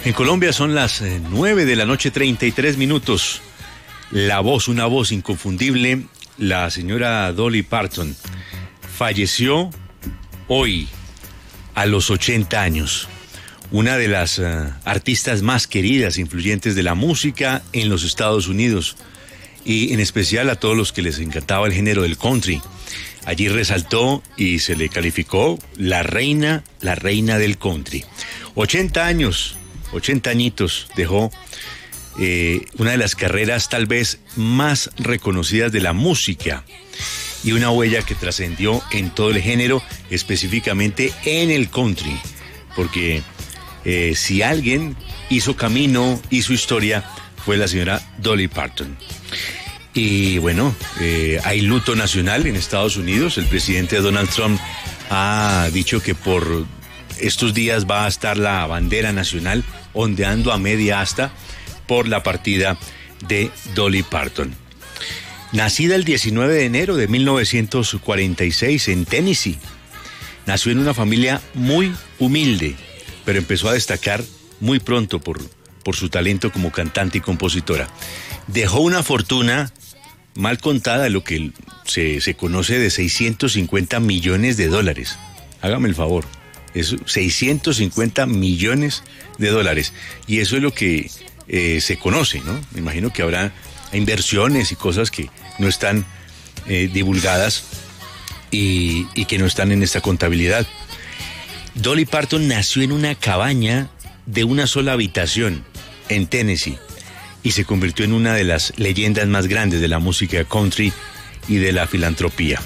En Colombia son las 9 de la noche, 33 minutos. Una voz inconfundible, la señora Dolly Parton, falleció hoy a los 80 años. Una de las artistas más queridas, influyentes de la música en los Estados Unidos, y en especial a todos los que les encantaba el género del country. Allí resaltó y se le calificó la reina del country. 80 años, 80 añitos dejó una de las carreras tal vez más reconocidas de la música y una huella que trascendió en todo el género, específicamente en el country, porque si alguien hizo camino, hizo historia, fue la señora Dolly Parton. Y bueno, hay luto nacional en Estados Unidos. El presidente Donald Trump ha dicho que por estos días va a estar la bandera nacional ondeando a media asta por la partida de Dolly Parton. Nacida el 19 de enero de 1946 en Tennessee, nació en una familia muy humilde, pero empezó a destacar muy pronto por su talento como cantante y compositora. Dejó una fortuna mal contada, lo que se conoce de $650 millones. Hágame el favor, es 650 millones de dólares. Y eso es lo que se conoce, ¿no? Me imagino que habrá inversiones y cosas que no están divulgadas y que no están en esta contabilidad. Dolly Parton nació en una cabaña de una sola habitación en Tennessee y se convirtió en una de las leyendas más grandes de la música country y de la filantropía.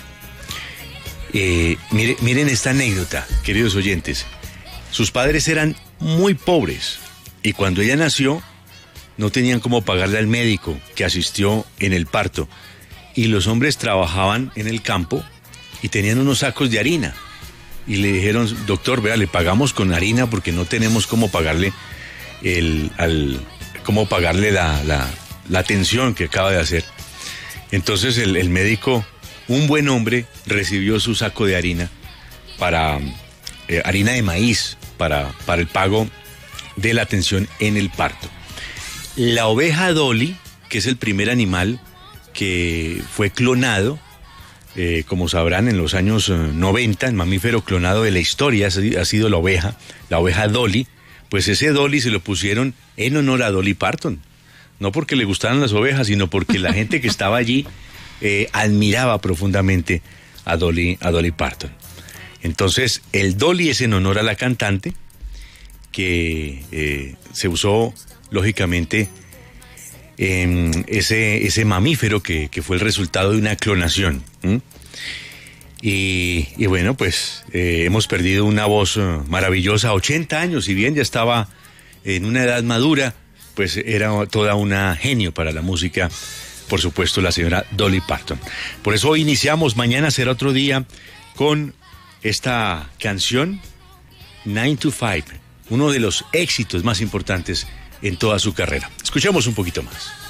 Miren esta anécdota, queridos oyentes. Sus padres eran muy pobres y cuando ella nació no tenían cómo pagarle al médico que asistió en el parto, y los hombres trabajaban en el campo y tenían unos sacos de harina y le dijeron: doctor, vea, le pagamos con harina porque no tenemos cómo pagarle la atención que acaba de hacer. Entonces el médico, un buen hombre, recibió su saco de harina para harina de maíz para el pago de la atención en el parto. La oveja Dolly, que es el primer animal que fue clonado, como sabrán, en los años 90, el mamífero clonado de la historia ha sido la oveja Dolly. Pues ese Dolly se lo pusieron en honor a Dolly Parton, no porque le gustaran las ovejas, sino porque la gente que estaba allí admiraba profundamente a Dolly Parton. Entonces el Dolly es en honor a la cantante, que se usó lógicamente ese mamífero que fue el resultado de una clonación. Y bueno, pues hemos perdido una voz maravillosa, 80 años, si bien ya estaba en una edad madura, pues era toda una genio para la música, por supuesto, la señora Dolly Parton. Por eso hoy iniciamos, mañana será otro día, con esta canción 9 to 5, uno de los éxitos más importantes en toda su carrera. Escuchemos un poquito más.